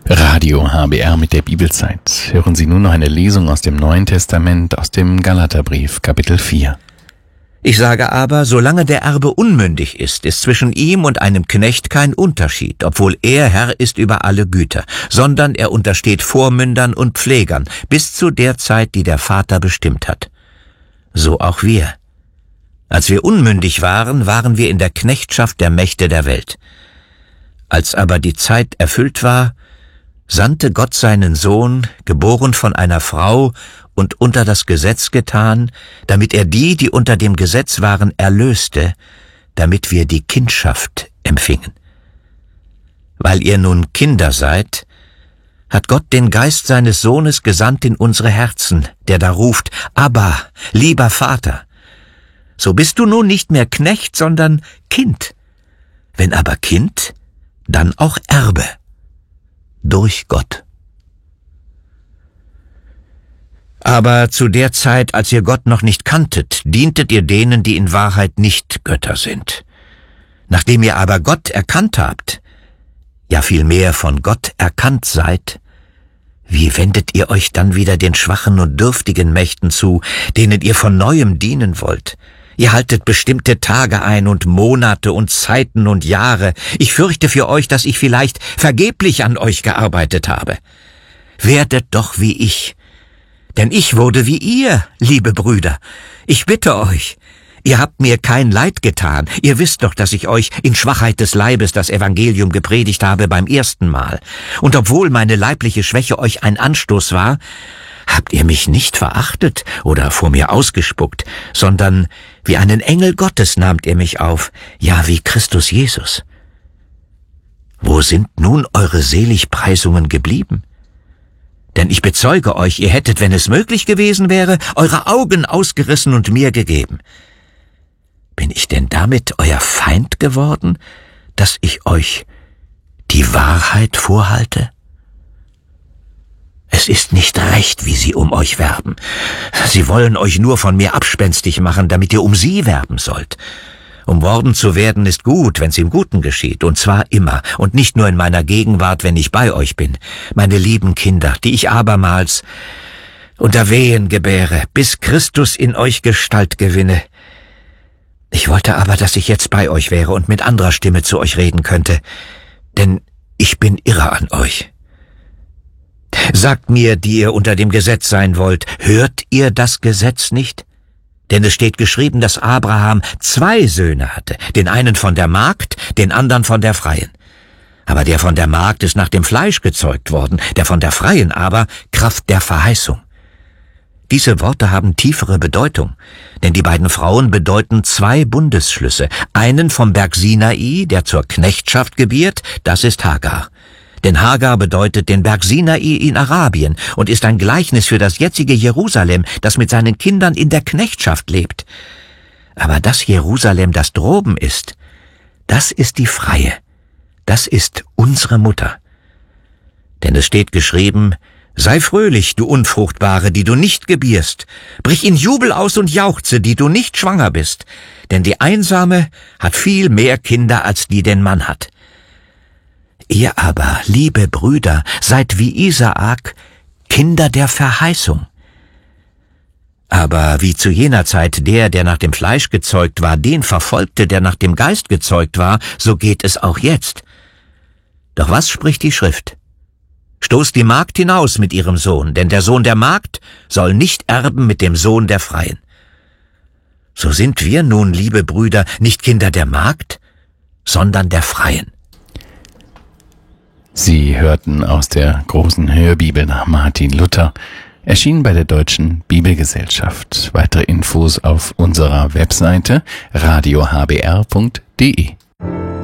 Radio HBR mit der Bibelzeit. Hören Sie nun noch eine Lesung aus dem Neuen Testament, aus dem Galaterbrief, Kapitel 4. Ich sage aber, solange der Erbe unmündig ist zwischen ihm und einem Knecht kein Unterschied, obwohl er Herr ist über alle Güter, sondern er untersteht Vormündern und Pflegern, bis zu der Zeit, die der Vater bestimmt hat. So auch wir. Als wir unmündig waren, waren wir in der Knechtschaft der Mächte der Welt. Als aber die Zeit erfüllt war, sandte Gott seinen Sohn, geboren von einer Frau und unter das Gesetz getan, damit er die unter dem Gesetz waren, erlöste, damit wir die Kindschaft empfingen. Weil ihr nun Kinder seid, hat Gott den Geist seines Sohnes gesandt in unsere Herzen, der da ruft, Abba, lieber Vater. So bist du nun nicht mehr Knecht, sondern Kind. Wenn aber Kind, dann auch Erbe. Durch Gott. Aber zu der Zeit, als ihr Gott noch nicht kanntet, dientet ihr denen, die in Wahrheit nicht Götter sind. Nachdem ihr aber Gott erkannt habt, ja vielmehr von Gott erkannt seid, wie wendet ihr euch dann wieder den schwachen und dürftigen Mächten zu, denen ihr von Neuem dienen wollt? Ihr haltet bestimmte Tage ein und Monate und Zeiten und Jahre. Ich fürchte für euch, dass ich vielleicht vergeblich an euch gearbeitet habe. Werdet doch wie ich. Denn ich wurde wie ihr, liebe Brüder. Ich bitte euch. Ihr habt mir kein Leid getan. Ihr wisst doch, dass ich euch in Schwachheit des Leibes das Evangelium gepredigt habe beim ersten Mal. Und obwohl meine leibliche Schwäche euch ein Anstoß war, habt ihr mich nicht verachtet oder vor mir ausgespuckt, sondern wie einen Engel Gottes nahmt ihr mich auf, ja wie Christus Jesus. Wo sind nun eure Seligpreisungen geblieben? Denn ich bezeuge euch, ihr hättet, wenn es möglich gewesen wäre, eure Augen ausgerissen und mir gegeben. Bin ich denn damit euer Feind geworden, dass ich euch die Wahrheit vorhalte? Es ist nicht recht, wie sie um euch werben. Sie wollen euch nur von mir abspenstig machen, damit ihr um sie werben sollt. Umworben zu werden ist gut, wenn's im Guten geschieht, und zwar immer, und nicht nur in meiner Gegenwart, wenn ich bei euch bin, meine lieben Kinder, die ich abermals unter Wehen gebäre, bis Christus in euch Gestalt gewinne. Ich wollte aber, dass ich jetzt bei euch wäre und mit anderer Stimme zu euch reden könnte, denn ich bin irre an euch. Sagt mir, die ihr unter dem Gesetz sein wollt, hört ihr das Gesetz nicht? Denn es steht geschrieben, dass Abraham 2 Söhne hatte, den einen von der Magd, den anderen von der Freien. Aber der von der Magd ist nach dem Fleisch gezeugt worden, der von der Freien aber Kraft der Verheißung. Diese Worte haben tiefere Bedeutung, denn die beiden Frauen bedeuten 2 Bundesschlüsse. Einen vom Berg Sinai, der zur Knechtschaft gebiert, das ist Hagar. Denn Hagar bedeutet den Berg Sinai in Arabien und ist ein Gleichnis für das jetzige Jerusalem, das mit seinen Kindern in der Knechtschaft lebt. Aber das Jerusalem, das droben ist, das ist die Freie. Das ist unsere Mutter. Denn es steht geschrieben, sei fröhlich, du Unfruchtbare, die du nicht gebierst. Brich in Jubel aus und jauchze, die du nicht schwanger bist. Denn die Einsame hat viel mehr Kinder, als die den Mann hat. Ihr aber, liebe Brüder, seid wie Isaak, Kinder der Verheißung. Aber wie zu jener Zeit der nach dem Fleisch gezeugt war, den verfolgte, der nach dem Geist gezeugt war, so geht es auch jetzt. Doch was spricht die Schrift? Stoßt die Magd hinaus mit ihrem Sohn, denn der Sohn der Magd soll nicht erben mit dem Sohn der Freien. So sind wir nun, liebe Brüder, nicht Kinder der Magd, sondern der Freien. Sie hörten aus der großen Hörbibel nach Martin Luther, erschienen bei der Deutschen Bibelgesellschaft. Weitere Infos auf unserer Webseite radiohbr.de.